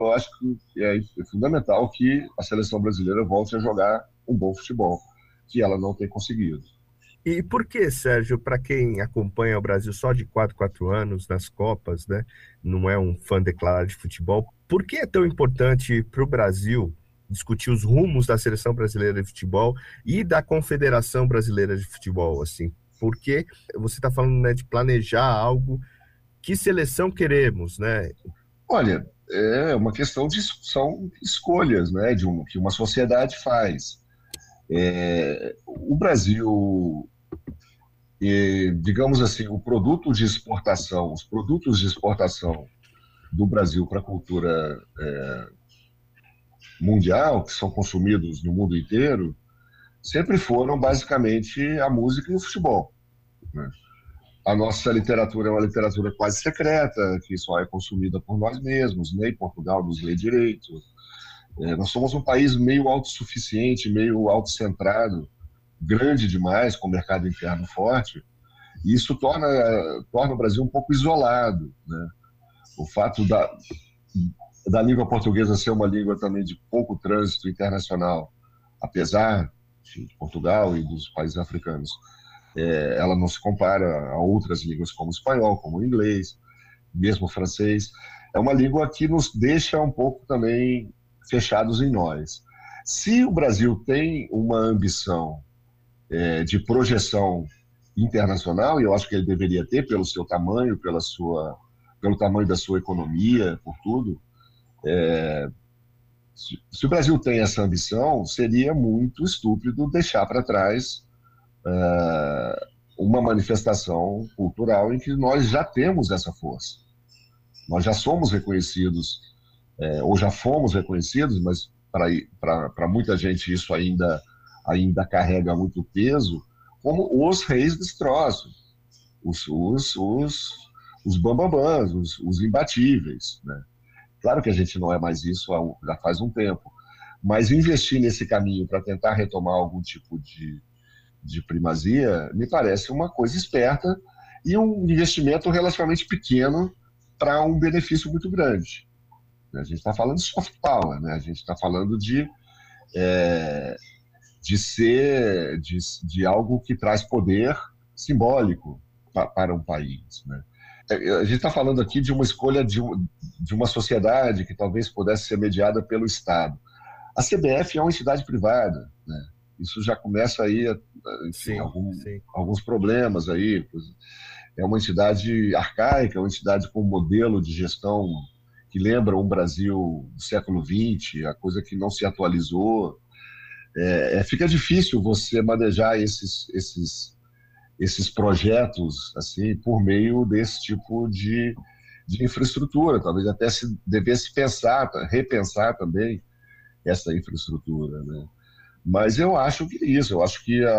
eu acho que é fundamental que a seleção brasileira volte a jogar um bom futebol, que ela não tem conseguido. E por que, Sérgio, para quem acompanha o Brasil só de 4 4 anos nas Copas, né, não é um fã declarado de futebol, por que é tão importante para o Brasil discutir os rumos da seleção brasileira de futebol e da Confederação Brasileira de Futebol, assim? Porque você está falando, né, de planejar algo, que seleção queremos, né? Olha, é uma questão de são escolhas, né, que uma sociedade faz. O Brasil, digamos assim, os produtos de exportação do Brasil para a cultura mundial, que são consumidos no mundo inteiro, sempre foram basicamente a música e o futebol, né? A nossa literatura é uma literatura quase secreta, que só é consumida por nós mesmos, nem Portugal nos lê direito. Nós somos um país meio autossuficiente, meio autocentrado, grande demais, com mercado interno forte, e isso torna o Brasil um pouco isolado, né? O fato da língua portuguesa ser uma língua também de pouco trânsito internacional, apesar de Portugal e dos países africanos, ela não se compara a outras línguas como o espanhol, como o inglês, mesmo o francês. É uma língua que nos deixa um pouco também fechados em nós. Se o Brasil tem uma ambição de projeção internacional, e eu acho que ele deveria ter pelo seu tamanho, pelo tamanho da sua economia, por tudo, se o Brasil tem essa ambição, seria muito estúpido deixar para trás uma manifestação cultural em que nós já temos essa força. Nós já somos reconhecidos, ou já fomos reconhecidos, mas para muita gente isso ainda carrega muito peso, como os reis desse troço, os bambambãs, os imbatíveis, né? Claro que a gente não é mais isso já faz um tempo, mas investir nesse caminho para tentar retomar algum tipo de primazia me parece uma coisa esperta e um investimento relativamente pequeno para um benefício muito grande. A gente está falando de soft power, né? A gente está falando de algo que traz poder simbólico para um país, né? A gente está falando aqui de uma escolha de uma sociedade que talvez pudesse ser mediada pelo Estado. A CBF é uma entidade privada, né? Isso já começa aí, enfim, Sim, sim. alguns problemas aí. É uma entidade arcaica, uma entidade com um modelo de gestão que lembra um Brasil do século XX, a coisa que não se atualizou. Fica difícil você manejar esses projetos assim por meio desse tipo de infraestrutura. Talvez até se devesse repensar também essa infraestrutura, né? Mas eu acho que isso, eu acho que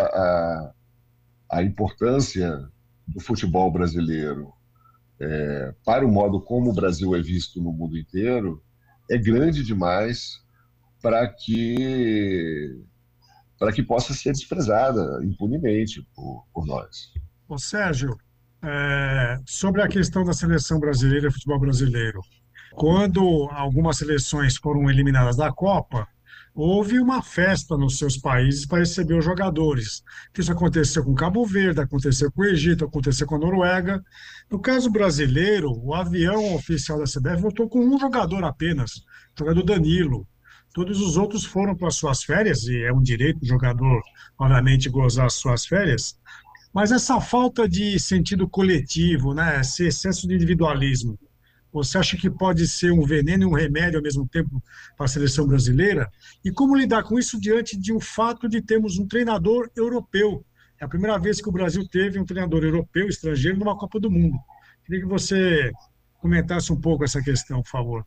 a importância do futebol brasileiro para o modo como o Brasil é visto no mundo inteiro é grande demais para que para que possa ser desprezada impunemente por nós. Ô Sérgio, sobre a questão da seleção brasileira e futebol brasileiro, quando algumas seleções foram eliminadas da Copa, houve uma festa nos seus países para receber os jogadores. Isso aconteceu com Cabo Verde, aconteceu com o Egito, aconteceu com a Noruega. No caso brasileiro, o avião oficial da CBF voltou com um jogador apenas, o jogador Danilo. Todos os outros foram para as suas férias, e é um direito do jogador, obviamente, gozar as suas férias. Mas essa falta de sentido coletivo, né, esse excesso de individualismo, você acha que pode ser um veneno e um remédio ao mesmo tempo para a seleção brasileira? E como lidar com isso diante de um fato de termos um treinador europeu? É a primeira vez que o Brasil teve um treinador europeu, estrangeiro, numa Copa do Mundo. Queria que você comentasse um pouco essa questão, por favor.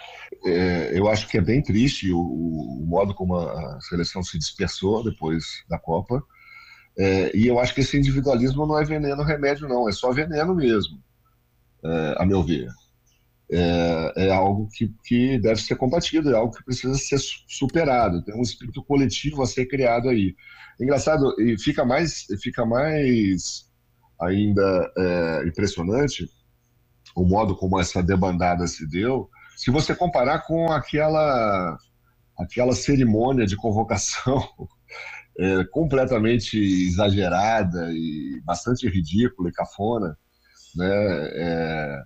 Eu acho que é bem triste o modo como a seleção se dispersou depois da Copa. E eu acho que esse individualismo não é veneno, remédio, não. É só veneno mesmo, a meu ver. É algo que deve ser combatido, é algo que precisa ser superado. Tem um espírito coletivo a ser criado aí. Engraçado, e fica mais ainda impressionante o modo como essa debandada se deu, Se você comparar com aquela cerimônia de convocação completamente exagerada e bastante ridícula e cafona, né,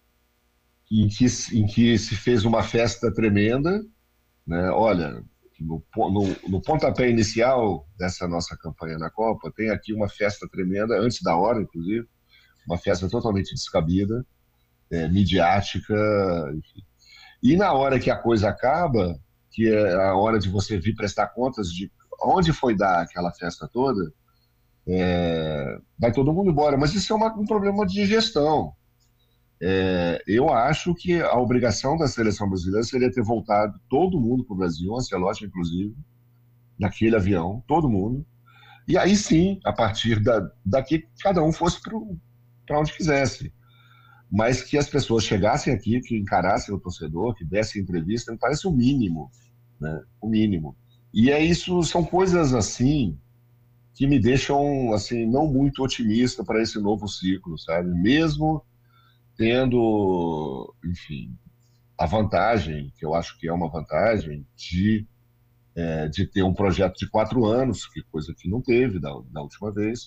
em que se fez uma festa tremenda, né? Olha, no pontapé inicial dessa nossa campanha na Copa, tem aqui uma festa tremenda, antes da hora, inclusive, uma festa totalmente descabida, midiática, enfim. E na hora que a coisa acaba, que é a hora de você vir prestar contas de onde foi dar aquela festa toda, vai todo mundo embora. Mas isso é um problema de gestão. Eu acho que a obrigação da seleção brasileira seria ter voltado todo mundo para o Brasil, o Ancelotti inclusive, naquele avião, todo mundo. E aí sim, a partir daqui, cada um fosse para onde quisesse. Mas que as pessoas chegassem aqui, que encarassem o torcedor, que dessem entrevista, me parece o mínimo, né? O mínimo. E isso, são coisas assim que me deixam assim não muito otimista para esse novo ciclo, sabe? Mesmo tendo, enfim, a vantagem, que eu acho que é uma vantagem, de ter um projeto de 4 anos, que coisa que não teve da última vez.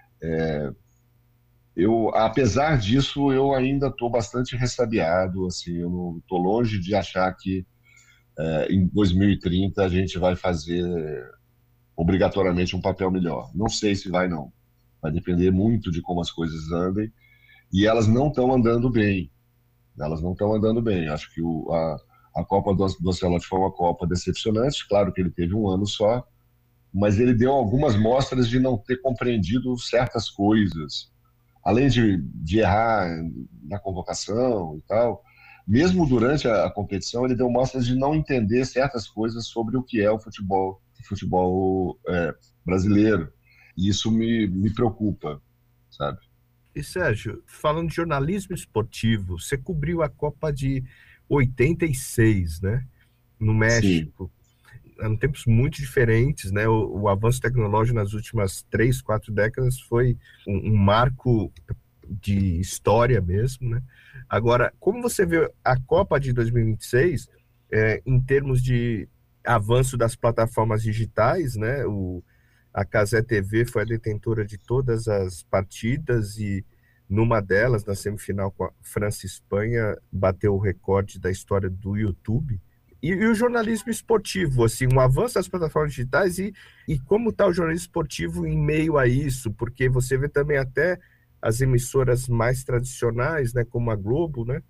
Apesar disso, eu ainda estou bastante ressabiado, assim, eu não estou longe de achar que em 2030 a gente vai fazer obrigatoriamente um papel melhor. Não sei se vai, não. Vai depender muito de como as coisas andem, e elas não estão andando bem. Elas não estão andando bem. Acho que a Copa do Ancelotti foi uma Copa decepcionante. Claro que ele teve um ano só, mas ele deu algumas mostras de não ter compreendido certas coisas. Além de errar na convocação e tal, mesmo durante a competição, ele deu mostras de não entender certas coisas sobre o que é o futebol brasileiro. E isso me preocupa, sabe? E, Sérgio, falando de jornalismo esportivo, você cobriu a Copa de 86, né? No México. Sim. Eram tempos muito diferentes, né? O avanço tecnológico nas últimas 3, 4 décadas foi um marco de história mesmo, né? Agora, como você vê a Copa de 2026 em termos de avanço das plataformas digitais, né? A Cazé TV foi a detentora de todas as partidas e numa delas, na semifinal com a França e Espanha, bateu o recorde da história do YouTube. E o jornalismo esportivo, assim, um avanço das plataformas digitais e como está o jornalismo esportivo em meio a isso, porque você vê também até as emissoras mais tradicionais, né, como a Globo, né,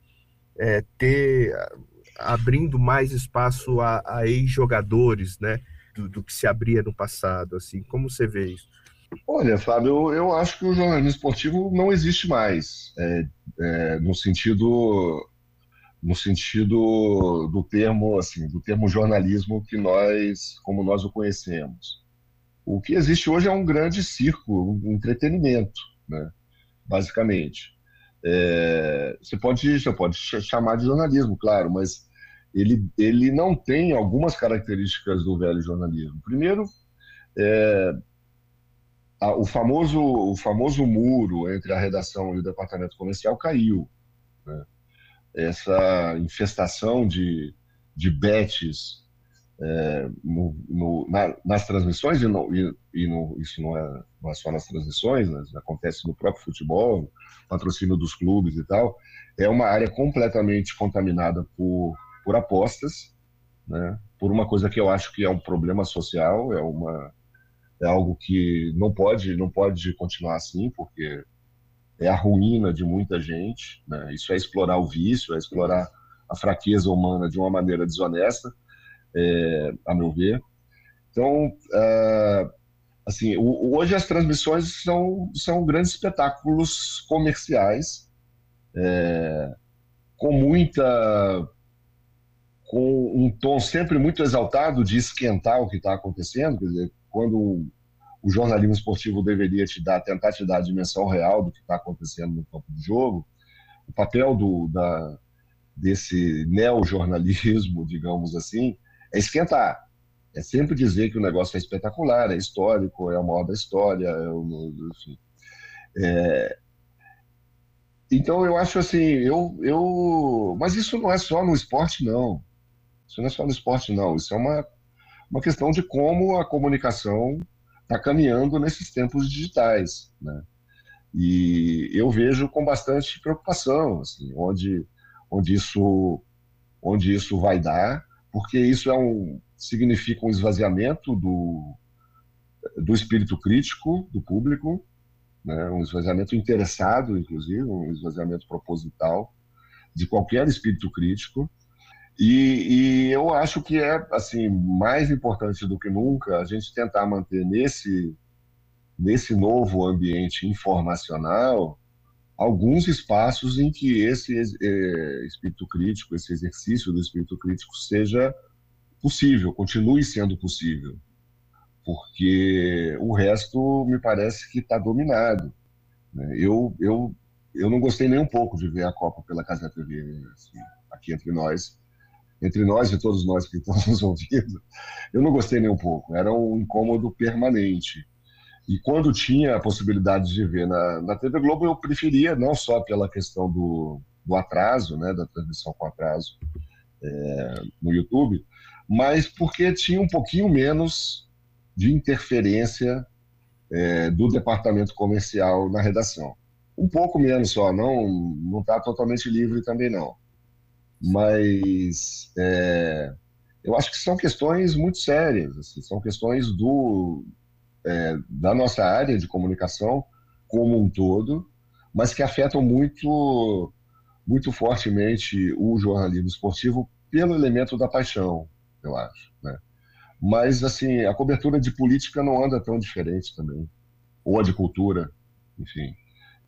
abrindo mais espaço a ex-jogadores, né, do que se abria no passado, assim, como você vê isso? Olha, Fábio, eu acho que o jornalismo esportivo não existe mais, no sentido do termo, assim, do termo jornalismo como nós o conhecemos. O que existe hoje é um grande circo, um entretenimento, né, basicamente. Você pode chamar de jornalismo, claro, mas ele não tem algumas características do velho jornalismo. Primeiro, o famoso muro entre a redação e o departamento comercial caiu, né? Essa infestação de bets nas transmissões, isso não é só nas transmissões, mas acontece no próprio futebol, patrocínio dos clubes e tal, é uma área completamente contaminada por apostas, né? Por uma coisa que eu acho que é um problema social, é algo que não pode continuar assim, porque é a ruína de muita gente, né? Isso é explorar o vício, é explorar a fraqueza humana de uma maneira desonesta, a meu ver. Então, assim, hoje as transmissões são grandes espetáculos comerciais, com um tom sempre muito exaltado de esquentar o que está acontecendo, quer dizer, quando o jornalismo esportivo deveria tentar te dar a dimensão real do que está acontecendo no campo de jogo, o papel desse neojornalismo, digamos assim, é esquentar. É sempre dizer que o negócio é espetacular, é histórico, é a maior da história, enfim. Então, eu acho assim, mas isso não é só no esporte, não. Isso não é só no esporte, não. Isso é uma questão de como a comunicação está caminhando nesses tempos digitais, né? E eu vejo com bastante preocupação, assim, onde isso vai dar, porque isso significa um esvaziamento do espírito crítico do público, né? Um esvaziamento interessado, inclusive, um esvaziamento proposital de qualquer espírito crítico. E eu acho que é assim mais importante do que nunca a gente tentar manter nesse novo ambiente informacional alguns espaços em que esse espírito crítico, esse exercício do espírito crítico seja possível, continue sendo possível, porque o resto me parece que está dominado, né? Eu não gostei nem um pouco de ver a Copa pela Casa TV, assim, aqui entre nós e todos nós que estamos nos ouvindo, eu não gostei nem um pouco, era um incômodo permanente. E quando tinha a possibilidade de ver na TV Globo, eu preferia, não só pela questão do atraso, né, da transmissão com atraso no YouTube, mas porque tinha um pouquinho menos de interferência do departamento comercial na redação. Um pouco menos só, não está totalmente livre também não. Mas eu acho que são questões muito sérias, assim, são questões da nossa área de comunicação como um todo, mas que afetam muito, muito fortemente o jornalismo esportivo pelo elemento da paixão, eu acho, né? Mas, assim, a cobertura de política não anda tão diferente também, ou a de cultura, enfim.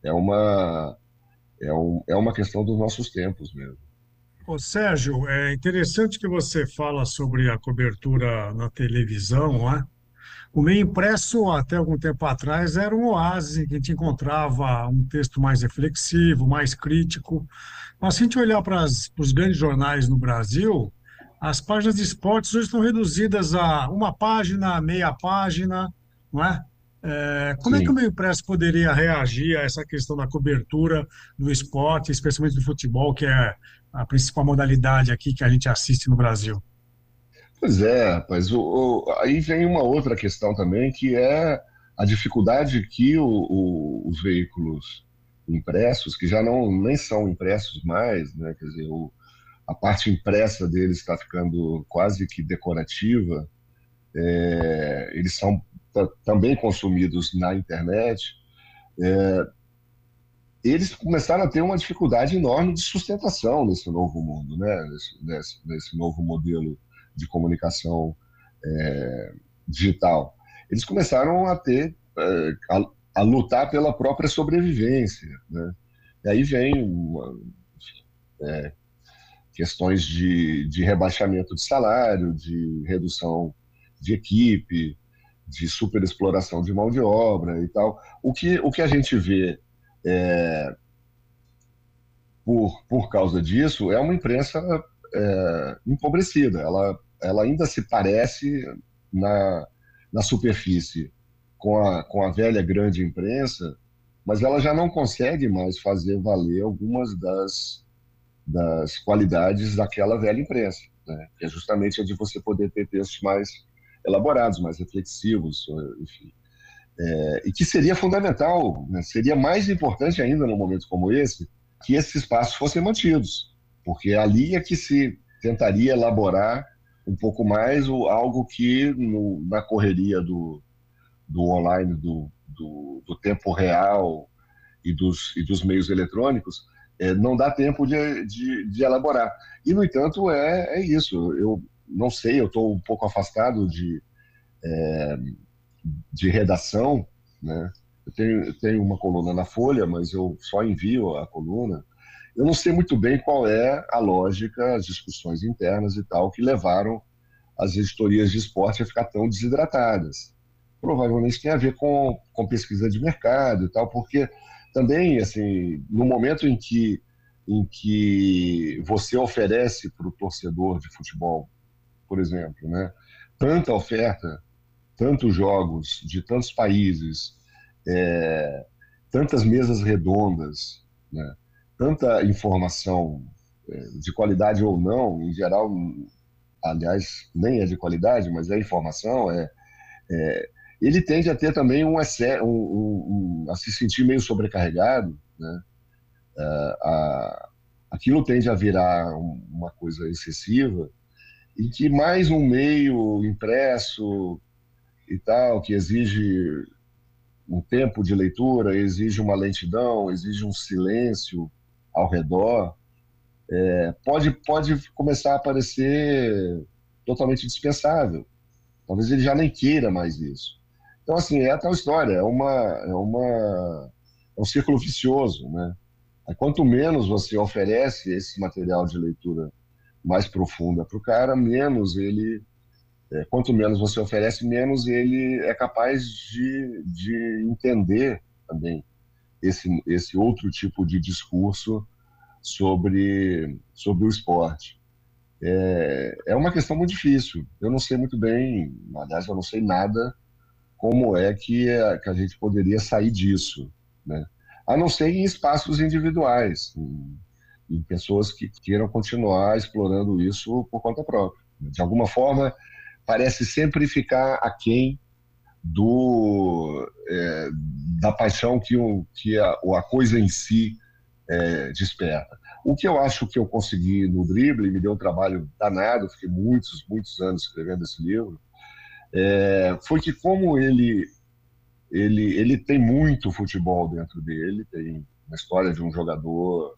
É uma questão dos nossos tempos mesmo. Ô, Sérgio, é interessante que você fala sobre a cobertura na televisão, né? O meio impresso, até algum tempo atrás, era um oásis em que a gente encontrava um texto mais reflexivo, mais crítico. Mas se a gente olhar para os grandes jornais no Brasil, as páginas de esportes hoje estão reduzidas a uma página, meia página, não é? Como é que o Sim. meio impresso poderia reagir a essa questão da cobertura do esporte, especialmente do futebol, que é a principal modalidade aqui que a gente assiste no Brasil? Pois é, rapaz. Aí vem uma outra questão também, que é a dificuldade que os veículos impressos, que já não nem são impressos mais, né? Quer dizer, a parte impressa deles está ficando quase que decorativa. Eles são também consumidos na internet. Eles começaram a ter uma dificuldade enorme de sustentação nesse novo mundo, né? Nesse novo modelo de comunicação digital. Eles começaram a ter a lutar pela própria sobrevivência, né? E aí vem questões de rebaixamento de salário, de redução de equipe, de superexploração de mão de obra e tal. O que a gente vê por causa disso é uma imprensa empobrecida. Ela ainda se parece na superfície com a velha grande imprensa, mas ela já não consegue mais fazer valer algumas das qualidades daquela velha imprensa, né? Que é justamente a de você poder ter textos mais elaborados, mais reflexivos, enfim. E que seria fundamental, né? Seria mais importante ainda num momento como esse, que esses espaços fossem mantidos, porque ali é que se tentaria elaborar um pouco mais algo que na correria do online, do tempo real e dos meios eletrônicos, não dá tempo de elaborar. E, no entanto, é isso. Eu não sei, eu estou um pouco afastado de redação, né? Eu tenho uma coluna na Folha, mas eu só envio a coluna. Eu não sei muito bem qual é a lógica, as discussões internas e tal, que levaram as editorias de esporte a ficar tão desidratadas. Provavelmente tem a ver com pesquisa de mercado e tal, porque também, assim, no momento em que você oferece para o torcedor de futebol, por exemplo, né, tanta oferta, tantos jogos de tantos países, tantas mesas redondas, né, tanta informação de qualidade ou não, em geral, aliás, nem é de qualidade, mas é informação, ele tende a ter também a se sentir meio sobrecarregado, né? Aquilo tende a virar uma coisa excessiva, e que mais um meio impresso e tal, que exige um tempo de leitura, exige uma lentidão, exige um silêncio ao redor, pode começar a parecer totalmente dispensável. Talvez ele já nem queira mais isso. Então, assim, é a tal história, é um círculo vicioso, né? Quanto menos você oferece esse material de leitura mais profunda para o cara, quanto menos você oferece, menos ele é capaz de entender também esse outro tipo de discurso sobre o esporte. É uma questão muito difícil. Eu não sei muito bem, aliás, eu não sei nada como é que a gente poderia sair disso, né? A não ser em espaços individuais, em pessoas que queiram continuar explorando isso por conta própria. De alguma forma, parece sempre ficar aquém da paixão que a coisa em si desperta. O que eu acho que eu consegui no drible, me deu um trabalho danado, fiquei muitos anos escrevendo esse livro, foi que como ele tem muito futebol dentro dele, tem uma história de um jogador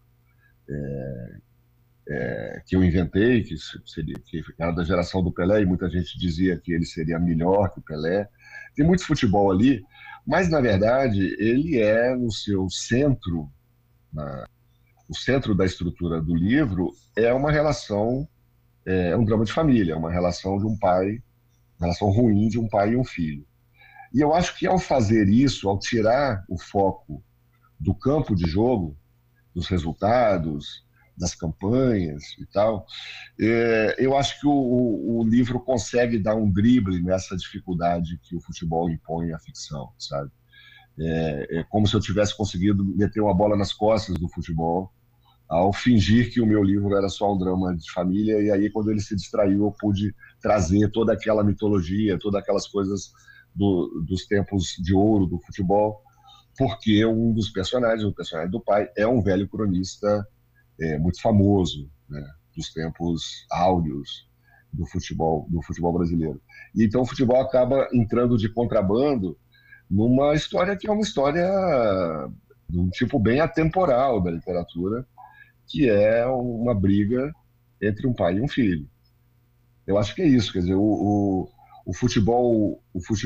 que eu inventei, que era da geração do Pelé, e muita gente dizia que ele seria melhor que o Pelé. Tem muito futebol ali, mas, na verdade, ele é no seu centro, o centro da estrutura do livro é uma relação, um drama de família, uma relação de um pai, uma relação ruim de um pai e um filho. E eu acho que ao fazer isso, ao tirar o foco do campo de jogo, dos resultados, das campanhas e tal, eu acho que o livro consegue dar um drible nessa dificuldade que o futebol impõe à ficção, sabe? É como se eu tivesse conseguido meter uma bola nas costas do futebol ao fingir que o meu livro era só um drama de família, e aí quando ele se distraiu eu pude trazer toda aquela mitologia, todas aquelas coisas dos tempos de ouro do futebol, porque um dos personagens, o personagem do pai, é um velho cronista muito famoso, né, dos tempos áureos do futebol brasileiro. E então o futebol acaba entrando de contrabando numa história que é uma história de um tipo bem atemporal da literatura, que é uma briga entre um pai e um filho. Eu acho que é isso, quer dizer, o futebol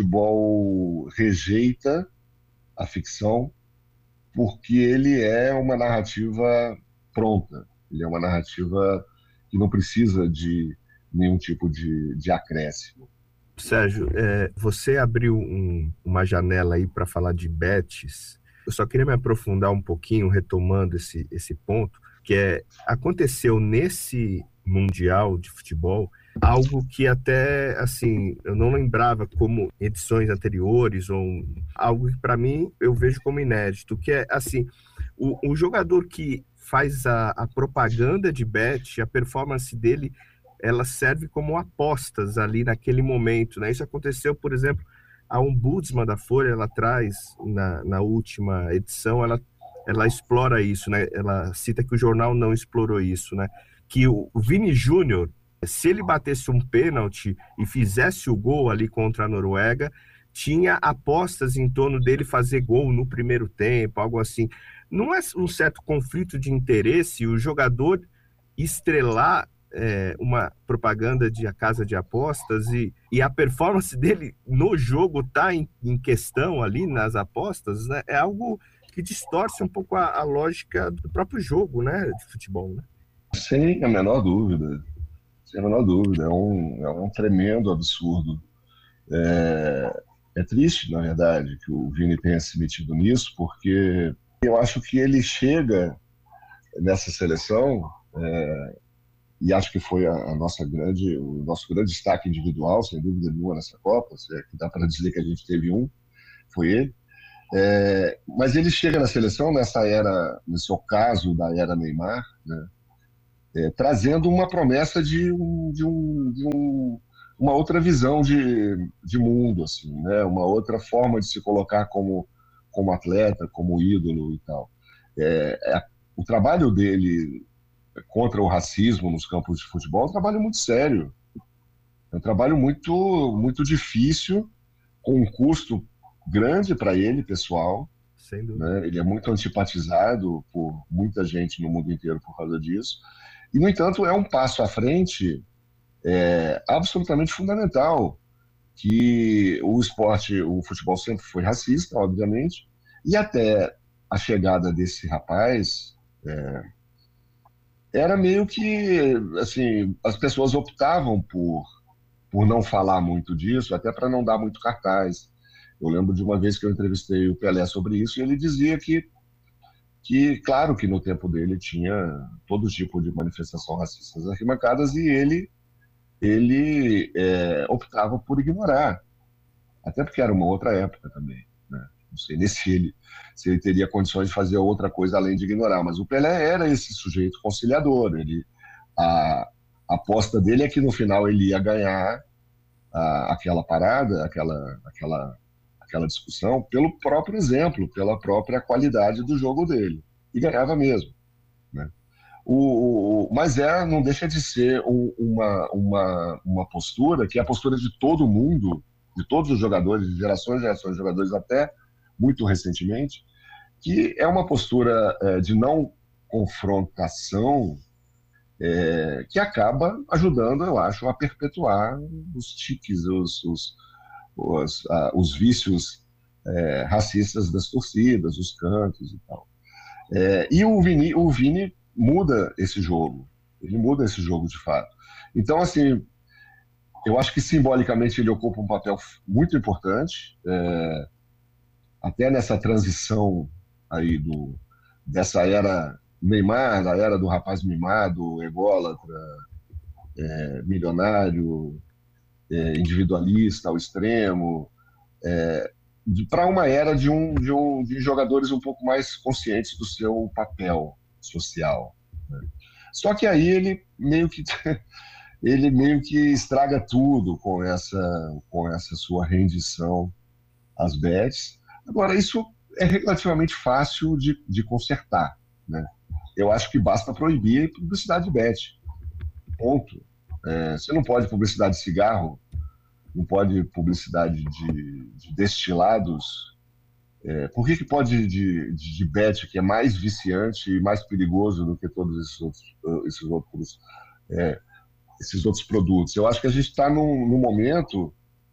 rejeita a ficção porque ele é uma narrativa pronta, ele é uma narrativa que não precisa de nenhum tipo de acréscimo. Sérgio, você abriu uma janela aí para falar de bets. Eu só queria me aprofundar um pouquinho, retomando esse ponto, que aconteceu nesse Mundial de Futebol algo que até, assim, eu não lembrava como edições anteriores, ou algo que para mim eu vejo como inédito, que é, assim, o jogador que faz a propaganda de bet, a performance dele, ela serve como apostas ali naquele momento, né? Isso aconteceu, por exemplo, a ombudsman da Folha, ela traz, na última edição, ela explora isso, né? Ela cita que o jornal não explorou isso, né? Que o Vini Júnior, se ele batesse um pênalti e fizesse o gol ali contra a Noruega, tinha apostas em torno dele fazer gol no primeiro tempo, algo assim. Não é um certo conflito de interesse o jogador estrelar uma propaganda de a casa de apostas e a performance dele no jogo está em questão ali nas apostas, né? É algo que distorce um pouco a lógica do próprio jogo, né, de futebol, né? Sem a menor dúvida. Sem a menor dúvida. É um tremendo absurdo. É triste, na verdade, que o Vini tenha se metido nisso, porque eu acho que ele chega nessa seleção, e acho que foi o nosso grande destaque individual, sem dúvida nenhuma, nessa Copa, se é que dá para dizer que a gente teve foi ele. Mas ele chega na seleção nessa era, nesse ocaso da era Neymar, né? Trazendo uma promessa uma outra visão de mundo, assim, né? Uma outra forma de se colocar como atleta, como ídolo e tal. O trabalho dele contra o racismo nos campos de futebol é um trabalho muito sério, é um trabalho muito, muito difícil, com um custo grande para ele, pessoal, Sem dúvida. né? Ele é muito antipatizado por muita gente no mundo inteiro por causa disso. E, no entanto, é um passo à frente absolutamente fundamental, que o futebol sempre foi racista, obviamente, e até a chegada desse rapaz era meio que, assim, as pessoas optavam por não falar muito disso, até para não dar muito cartaz. Eu lembro de uma vez que eu entrevistei o Pelé sobre isso, e ele dizia que claro que no tempo dele tinha todo tipo de manifestação racista nas arquibancadas, e ele optava por ignorar, até porque era uma outra época também, né? Não sei nem se ele teria condições de fazer outra coisa além de ignorar, mas o Pelé era esse sujeito conciliador. A aposta dele é que no final ele ia ganhar aquela parada, aquela discussão, pelo próprio exemplo, pela própria qualidade do jogo dele. E ganhava mesmo, né? Mas não deixa de ser uma postura que é a postura de todo mundo, de todos os jogadores, de gerações e gerações de jogadores, até muito recentemente, que é uma postura de não confrontação, que acaba ajudando, eu acho, a perpetuar os tiques, os vícios racistas das torcidas, os cantos e tal. E o Vini muda esse jogo. Ele muda esse jogo de fato. Então, assim, eu acho que simbolicamente ele ocupa um papel muito importante, até nessa transição aí dessa era Neymar, da era do rapaz mimado, ególatra, milionário, individualista ao extremo, para uma era de jogadores um pouco mais conscientes do seu papel social, né? Só que aí ele meio que estraga tudo com essa sua rendição às bets. Agora, isso é relativamente fácil de consertar, né? Eu acho que basta proibir publicidade de bet. Ponto. Você não pode publicidade de cigarro, não pode publicidade de destilados. Por que pode de bet, que é mais viciante e mais perigoso do que todos esses outros produtos? Eu acho que a gente está num momento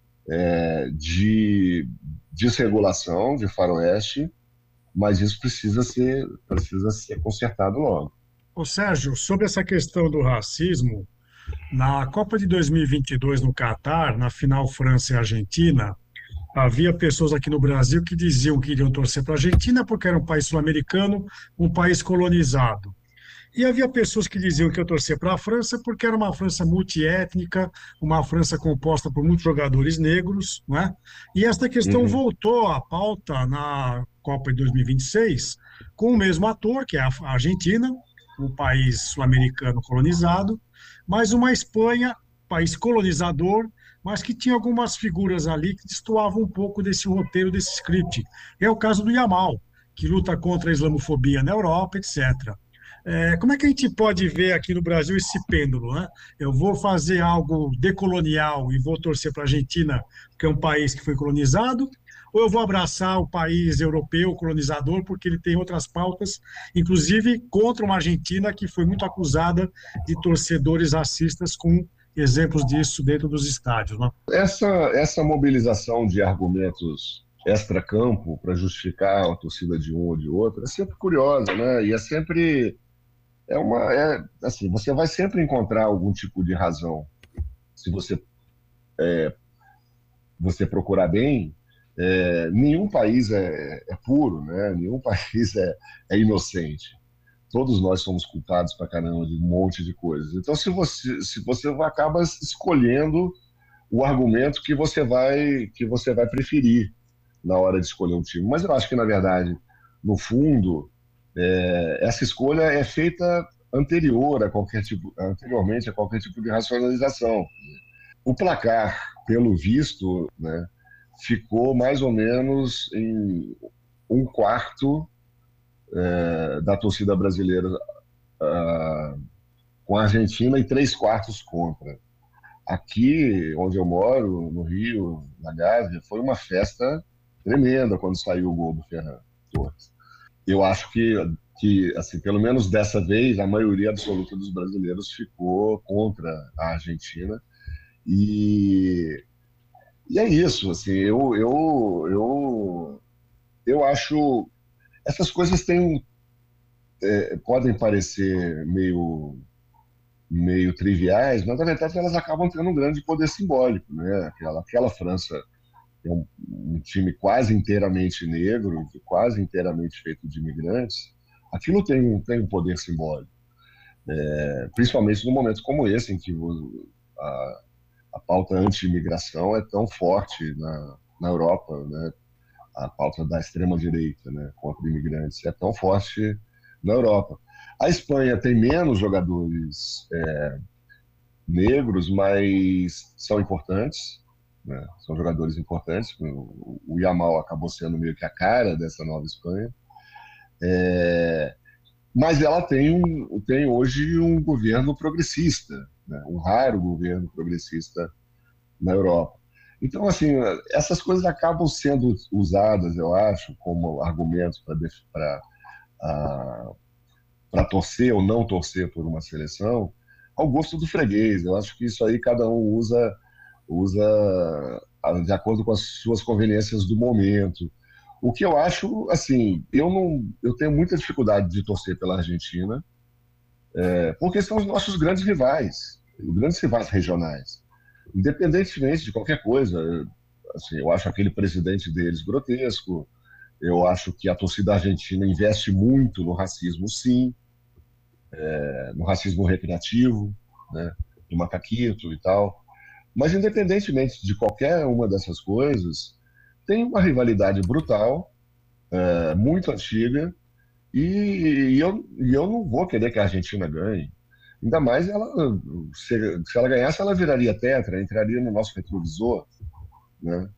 de desregulação, de faroeste, mas isso precisa ser consertado logo. Ô Sérgio, sobre essa questão do racismo, na Copa de 2022 no Catar, na final França e Argentina, havia pessoas aqui no Brasil que diziam que iriam torcer para a Argentina porque era um país sul-americano, um país colonizado. E havia pessoas que diziam que iam torcer para a França porque era uma França multiétnica, uma França composta por muitos jogadores negros, não é? E esta questão voltou à pauta na Copa de 2026 com o mesmo ator, que é a Argentina, o país sul-americano colonizado, mas uma Espanha, país colonizador, mas que tinha algumas figuras ali que destoavam um pouco desse roteiro, desse script. É o caso do Yamal, que luta contra a islamofobia na Europa, etc. Como é que a gente pode ver aqui no Brasil esse pêndulo, né? Eu vou fazer algo decolonial e vou torcer para a Argentina, porque é um país que foi colonizado, ou eu vou abraçar o país europeu colonizador porque ele tem outras pautas, inclusive contra uma Argentina que foi muito acusada de torcedores racistas, com exemplos disso dentro dos estádios, né? Essa mobilização de argumentos extra-campo para justificar a torcida de um ou de outro é sempre curiosa, né? E assim, você vai sempre encontrar algum tipo de razão se você procurar bem. Nenhum país é puro, né? Nenhum país é inocente. Todos nós somos culpados pra caramba de um monte de coisas. Então, se você acaba escolhendo o argumento que você vai preferir, na hora de escolher um time. Mas eu acho que, na verdade, no fundo, essa escolha é feita anteriormente a qualquer tipo de racionalização. O placar, pelo visto, né, ficou mais ou menos em um quarto da torcida brasileira com a Argentina e 3/4 contra. Aqui, onde eu moro, no Rio, na Gávea, foi uma festa tremenda quando saiu o gol do Ferran Torres. Eu acho que assim, pelo menos dessa vez, a maioria absoluta dos brasileiros ficou contra a Argentina. E é isso, assim, eu acho essas coisas podem parecer meio triviais, mas na verdade elas acabam tendo um grande poder simbólico, né? Aquela França é um time quase inteiramente negro, quase inteiramente feito de imigrantes. Aquilo tem um poder simbólico, principalmente num momento como esse, em que a pauta anti-imigração é tão forte na Europa, né? A pauta da extrema-direita, né, contra imigrantes é tão forte na Europa. A Espanha tem menos jogadores negros, mas são importantes, né? São jogadores importantes. O Yamal acabou sendo meio que a cara dessa nova Espanha. Mas ela tem hoje um governo progressista, né? Um raro governo progressista na Europa. Então, assim, essas coisas acabam sendo usadas, eu acho, como argumentos para torcer ou não torcer por uma seleção, ao gosto do freguês. Eu acho que isso aí cada um usa de acordo com as suas conveniências do momento. O que eu acho, assim, eu tenho muita dificuldade de torcer pela Argentina, porque são os nossos grandes rivais regionais. Independentemente de qualquer coisa, assim, eu acho aquele presidente deles grotesco, eu acho que a torcida argentina investe muito no racismo, sim, no racismo recreativo, né, do macaquito e tal, mas independentemente de qualquer uma dessas coisas, tem uma rivalidade brutal, muito antiga, e eu não vou querer que a Argentina ganhe. Ainda mais se ela ganhasse, ela viraria tetra, entraria no nosso retrovisor, né?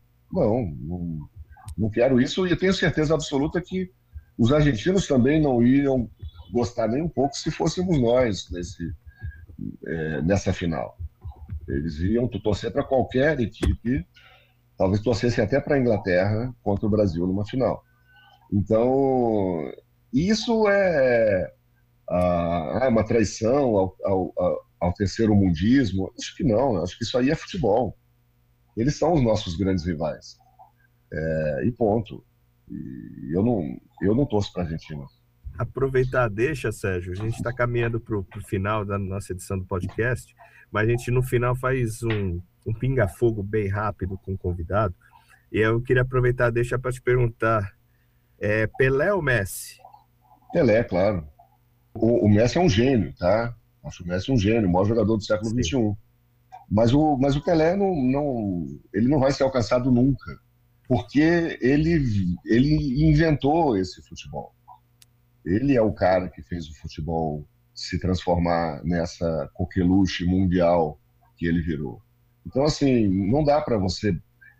Não quero isso, e eu tenho certeza absoluta que os argentinos também não iriam gostar nem um pouco se fôssemos nós nessa final. Eles iam torcer para qualquer equipe, talvez torcessem até para a Inglaterra contra o Brasil numa final. Então, isso é uma traição ao terceiro mundismo. Acho que não, acho que isso aí é futebol. Eles são os nossos grandes rivais. E ponto. E eu não torço para a Argentina. Aproveitar, deixa, Sérgio. A gente está caminhando para o final da nossa edição do podcast, mas a gente no final faz um pinga-fogo bem rápido com o convidado. E eu queria aproveitar, deixa para te perguntar: Pelé ou Messi? Pelé, claro. O Messi é um gênio, tá? Acho o Messi um gênio, o maior jogador do século XXI. Mas o Pelé ele não vai ser alcançado nunca, porque ele inventou esse futebol. Ele é o cara que fez o futebol se transformar nessa coqueluche mundial que ele virou. Então, assim, não dá para você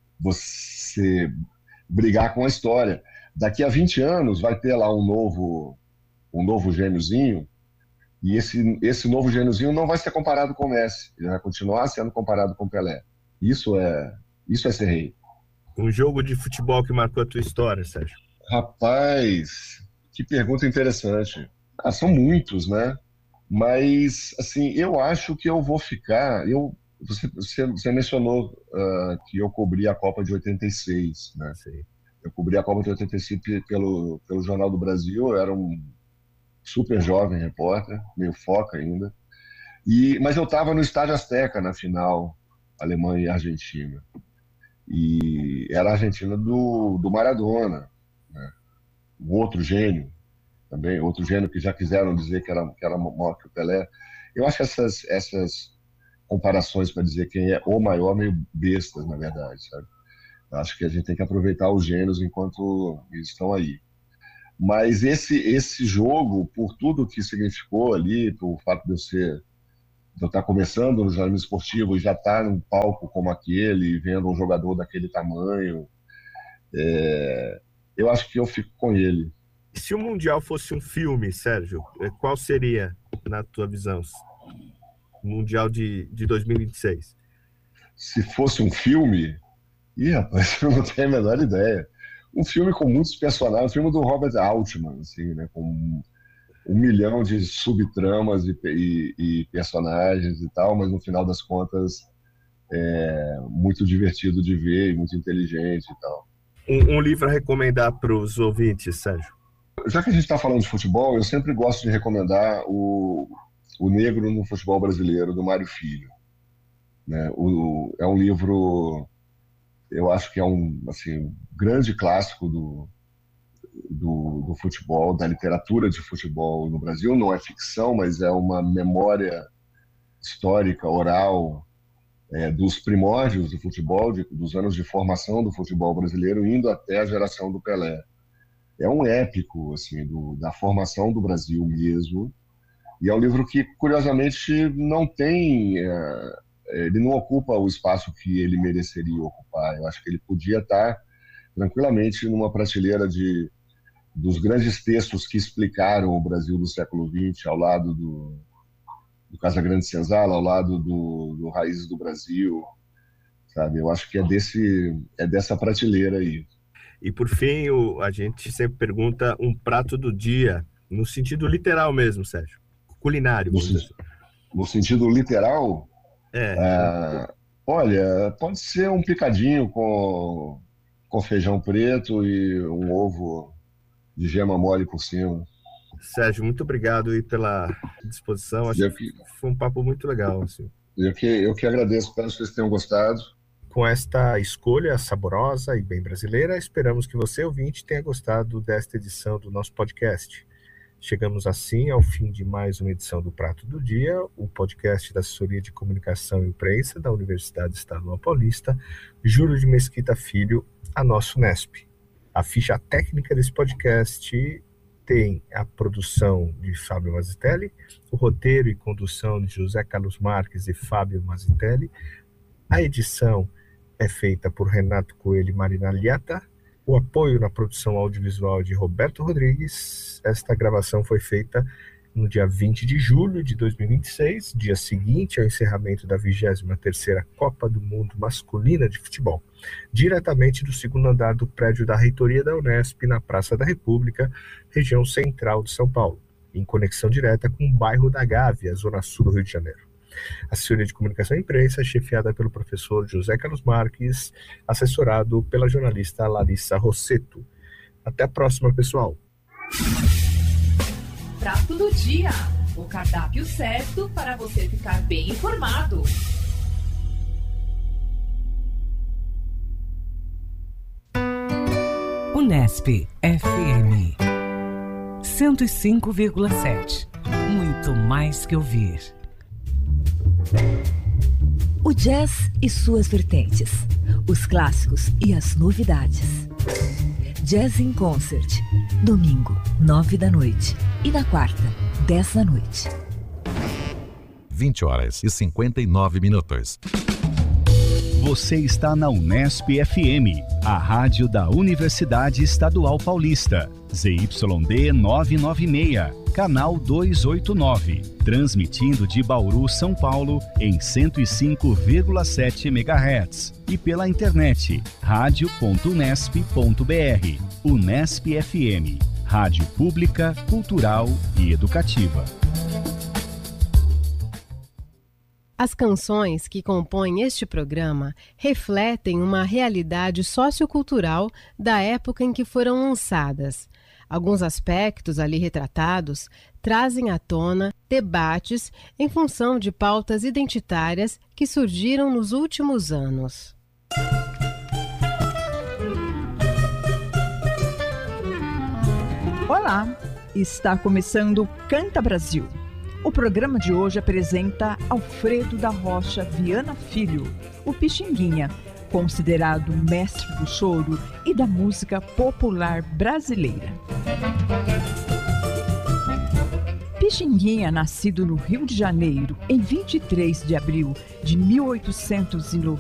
brigar com a história. Daqui a 20 anos vai ter lá um novo gêniozinho, e esse novo gêniozinho não vai ser comparado com o Messi, ele vai continuar sendo comparado com o Pelé. Isso é ser rei. Um jogo de futebol que marcou a tua história, Sérgio? Rapaz, que pergunta interessante. São muitos, né? Mas, assim, eu acho que eu vou ficar... Você mencionou que eu cobri a Copa de 86, né? Sim. Eu cobri a Copa de 86 pelo Jornal do Brasil, eu era um super jovem repórter, meio foca ainda. Mas eu estava no Estádio Azteca na final, Alemanha e Argentina. E era a Argentina do Maradona, né? Um outro gênio também, outro gênio que já quiseram dizer que era maior que o Pelé. Eu acho essas comparações para dizer quem é o maior meio bestas, na verdade, sabe? Acho que a gente tem que aproveitar os gênios enquanto eles estão aí. Mas esse jogo, por tudo que significou ali, por fato de eu estar começando no jornalismo esportivo e já estar num palco como aquele, vendo um jogador daquele tamanho, eu acho que eu fico com ele. Se o Mundial fosse um filme, Sérgio, qual seria, na tua visão, o Mundial de 2026? Se fosse um filme... rapaz, eu não tenho a menor ideia. Um filme com muitos personagens, um filme do Robert Altman, assim, né, com 1 milhão de subtramas e personagens e tal, mas no final das contas é muito divertido de ver e muito inteligente e tal. Um livro a recomendar para os ouvintes, Sérgio? Já que a gente está falando de futebol, eu sempre gosto de recomendar o Negro no Futebol Brasileiro, do Mário Filho. Né? É um livro, eu acho que é um grande clássico do futebol, da literatura de futebol no Brasil. Não é ficção, mas é uma memória histórica, oral, dos primórdios do futebol, dos anos de formação do futebol brasileiro, indo até a geração do Pelé. É um épico assim, da formação do Brasil mesmo, e é um livro que, curiosamente, não tem... ele não ocupa o espaço que ele mereceria ocupar. Eu acho que ele podia estar tranquilamente numa prateleira dos grandes textos que explicaram o Brasil do século XX, ao lado do Casagrande Senzala, ao lado do Raízes do Brasil, sabe? Eu acho que é dessa prateleira aí. E por fim, a gente sempre pergunta um prato do dia, no sentido literal mesmo, Sérgio. Culinário. No sentido literal? Olha, pode ser um picadinho com feijão preto e um ovo de gema mole por cima. Sérgio, muito obrigado aí pela disposição. Acho que foi um papo muito legal. Assim. Eu que agradeço, espero que vocês tenham gostado. Com esta escolha saborosa e bem brasileira, esperamos que você, ouvinte, tenha gostado desta edição do nosso podcast. Chegamos assim ao fim de mais uma edição do Prato do Dia, o podcast da Assessoria de Comunicação e Imprensa da Universidade Estadual Paulista, Júlio de Mesquita Filho, a nosso Unesp. A ficha técnica desse podcast tem a produção de Fábio Mazitelli, o roteiro e condução de José Carlos Marques e Fábio Mazitelli, a edição é feita por Renato Coelho e Marina Liata, o apoio na produção audiovisual de Roberto Rodrigues. Esta gravação foi feita no dia 20 de julho de 2026, dia seguinte ao encerramento da 23ª Copa do Mundo Masculina de Futebol, diretamente do segundo andar do prédio da Reitoria da Unesp, na Praça da República, região central de São Paulo, em conexão direta com o bairro da Gávea, zona sul do Rio de Janeiro. A Assessoria de Comunicação e Imprensa, chefiada pelo professor José Carlos Marques, assessorado pela jornalista Larissa Rossetto. Até a próxima, pessoal. Prato do Dia, o cardápio certo para você ficar bem informado. Unesp FM 105,7. Muito mais que ouvir. O jazz e suas vertentes, os clássicos e as novidades. Jazz in Concert, domingo, 9 da noite e na quarta, 10 da noite. 20h59. Você está na Unesp FM, a rádio da Universidade Estadual Paulista. ZYD 996, canal 289, transmitindo de Bauru, São Paulo, em 105,7 MHz e pela internet, radio.unesp.br. Unesp FM, rádio pública, cultural e educativa. As canções que compõem este programa refletem uma realidade sociocultural da época em que foram lançadas. Alguns aspectos ali retratados trazem à tona debates em função de pautas identitárias que surgiram nos últimos anos. Olá, está começando Canta Brasil. O programa de hoje apresenta Alfredo da Rocha Viana Filho, o Pixinguinha, considerado mestre do choro e da música popular brasileira. Pixinguinha, nascido no Rio de Janeiro em 23 de abril de 1890,